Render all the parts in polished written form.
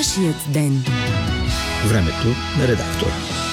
Вашият ден. Времето на редактора.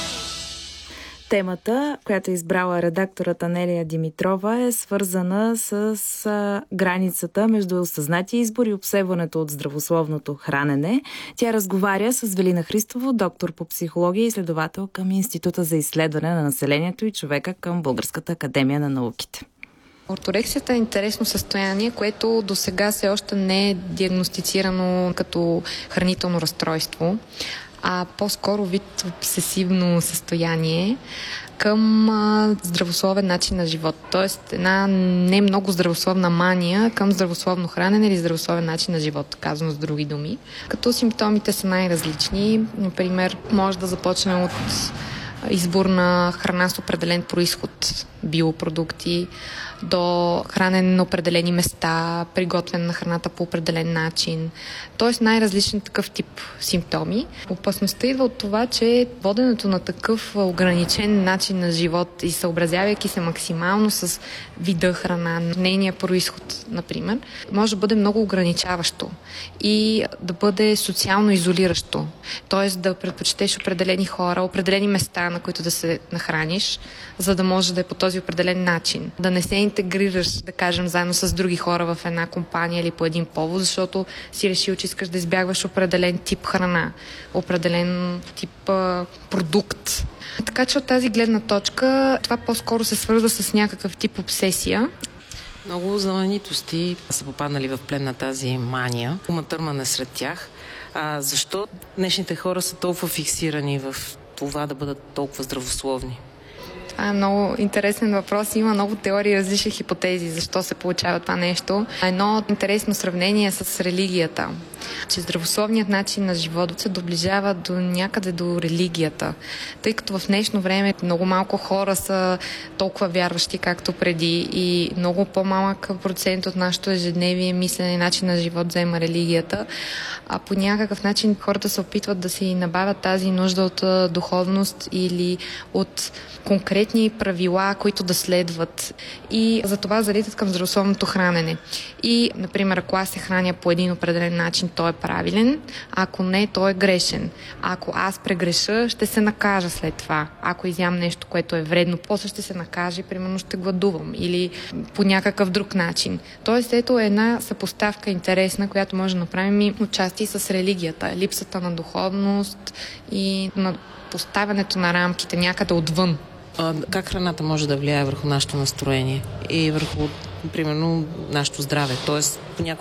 Темата, която е избрала редакторът Анелия Димитрова, е свързана с границата между осъзнатия избор и обсебването от здравословното хранене. Тя разговаря с Велина Христово, доктор по психология и изследовател към Института за изследване на населението и човека към Българската академия на науките. Орторексията е интересно състояние, което до сега все още не е диагностицирано като хранително разстройство, а по-скоро вид обсесивно състояние към здравословен начин на живот. Тоест една не много здравословна мания към здравословно хранене или здравословен начин на живот, казано с други думи. Като симптомите са най-различни. Например, може да започне от избор на храна с определен произход, биопродукти, до хранене на определени места, приготвяне на храната по определен начин. Тоест най-различен такъв тип симптоми. Опасността идва от това, че воденето на такъв ограничен начин на живот и съобразявайки се максимално с вида храна, нейния произход, например, може да бъде много ограничаващо и да бъде социално изолиращо. Тоест да предпочетеш определени хора, определени места, на които да се нахраниш, за да може да е по този определен начин. Да не се интегрираш, да кажем, заедно с други хора в една компания или по един повод, защото си решил, че искаш да избягваш определен тип храна, определен тип продукт. Така че от тази гледна точка това по-скоро се свързва с някакъв тип обсесия. Много знаменитости са попаднали в плен на тази мания. Ума Търман е сред тях. Защо днешните хора са толкова фиксирани в това да бъдат толкова здравословни? Това е много интересен въпрос. Има много теории и различни хипотези защо се получава това нещо. Едно интересно сравнение е с религията. Че здравословният начин на живот се доближава до някъде до религията. Тъй като в днешно време много малко хора са толкова вярващи, както преди, и много по-малък процент от нашето ежедневие, мислене и начин на живот заема религията. А по някакъв начин хората се опитват да си набавят тази нужда от духовност или от конкретни правила, които да следват, и за това залитат към здравословното хранене. И, например, ако аз се храня по един определен начин, той е правилен, ако не, той е грешен. Ако аз прегреша, ще се накажа след това. Ако изям нещо, което е вредно, после ще се накаже, примерно ще гладувам или по някакъв друг начин. Тоест, ето е една съпоставка интересна, която може да направим и отчасти с религията. Липсата на духовност и на поставянето на рамките някъде отвън. Как храната може да влияе върху нашето настроение и върху, примерно, нашето здраве? Тоест, понякога